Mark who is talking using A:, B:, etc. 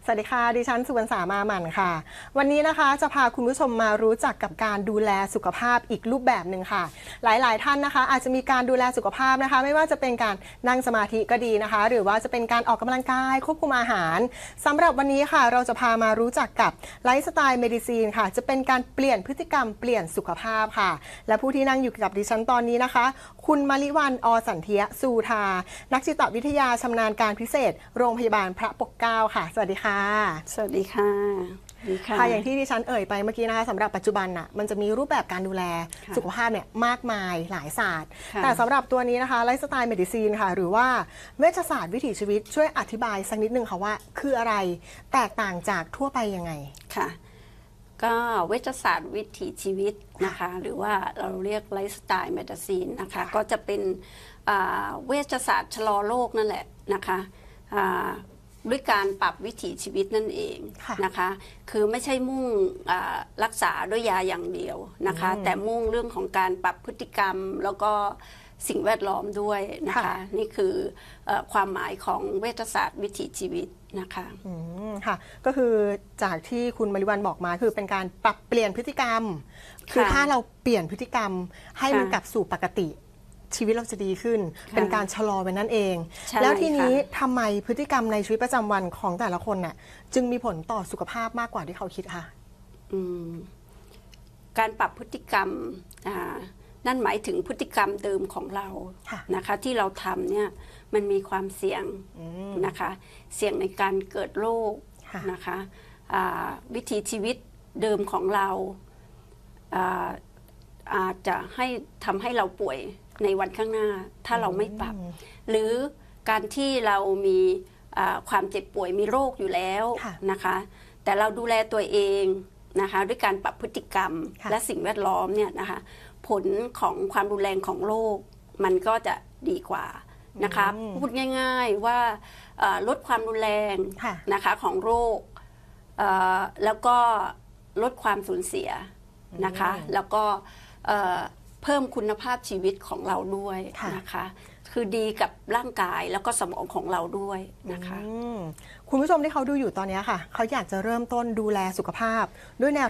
A: สวัสดีค่ะดิฉันสุวรรณสามาหมั่นค่ะวันนี้นะคะจะพาคุณผู้ชมมารู้จักกับการดูแลสุขภาพอีกรูปแบบหนึ่งค่ะหลายๆท่านนะคะอาจจะมีการดูแลสุขภาพนะคะไม่ว่าจะเป็นการนั่งสมาธิก็ดีนะคะหรือว่าจะเป็นการออกกำลังกายควบคุมอาหารสำหรับวันนี้ค่ะเราจะพามารู้จักกับไลฟ์สไตล์เมดิซีนค่ะจะเป็นการเปลี่ยนพฤติกรรมเปลี่ยนสุขภาพค่ะและผู้ที่นั่งอยู่กับดิฉันตอนนี้นะคะคุณมลิวรรณ อ.สันเทียสูทานักจิตวิทยาชำนาญการพิเศษโรงพยาบาลพระปกเกล้าค่ะสวัสดีค่ะ
B: สวัสดีค่ะ
A: ค่ะอย่างที่ดิฉันเอ่ยไปเมื่อกี้นะคะสำหรับปัจจุบันน่ะมันจะมีรูปแบบการดูแลสุขภาพเนี่ยมากมายหลายศาสตร์แต่สำหรับตัวนี้นะคะไลฟ์สไตล์เมดิซีนค่ะหรือว่าเวชศาสตร์วิถีชีวิตช่วยอธิบายสักนิดนึงค่ะว่าคืออะไรแตกต่างจากทั่วไปยังไง
B: ค่ะก็เวชศาสตร์วิถีชีวิตนะคะหรือว่าเราเรียกไลฟ์สไตล์เมดิซีนนะคะก็จะเป็นเวชศาสตร์ชะลอโรคนั่นแหละนะคะด้วยการปรับวิถีชีวิตนั่นเองนะคะคือไม่ใช่มุ่งรักษาด้วยยาอย่างเดียวนะคะแต่มุ่งเรื่องของการปรับพฤติกรรมแล้วก็สิ่งแวดล้อมด้วยนะคะนี่คือความหมายของเวชศาสตร์วิถีชีวิตนะคะ
A: ค่ะก็คือจากที่คุณมลิวรรณบอกมาคือเป็นการปรับเปลี่ยนพฤติกรรมคือถ้าเราเปลี่ยนพฤติกรรมให้มันกลับสู่ปกติชีวิตเราจะดีขึ้นเป็นการชะลอไปนั่นเองแล้วทีนี้ทำไมพฤติกรรมในชีวิตประจำวันของแต่ละคนน่ะจึงมีผลต่อสุขภาพมากกว่าที่เขาคิดค่ะ
B: การปรับพฤติกรรมนั่นหมายถึงพฤติกรรมเดิมของเรานะคะที่เราทำเนี่ยมันมีความเสี่ยงนะคะเสี่ยงในการเกิดโรคนะคะวิถีชีวิตเดิมของเราอาจจะทำให้เราป่วยในวันข้างหน้าถ้าเราไม่ปรับหรือการที่เรามีความเจ็บป่วยมีโรคอยู่แล้วนะคะแต่เราดูแลตัวเองนะคะด้วยการปรับพฤติกรรมและสิ่งแวดล้อมเนี่ยนะคะผลของความรุนแรงของโรคมันก็จะดีกว่านะคะพูดง่ายๆว่าลดความรุนแรงนะคะของโรคแล้วก็ลดความสูญเสียนะคะแล้วก็เพิ่มคุณภาพชีวิตของเราด้วยนะคะคือดีกับร่างกายแล้วก็สมองของเราด้วยนะคะ
A: คุณผู้ชมที่เขาดูอยู่ตอนนี้ค่ะเขาอยากจะเริ่มต้นดูแลสุขภาพด้วยแนว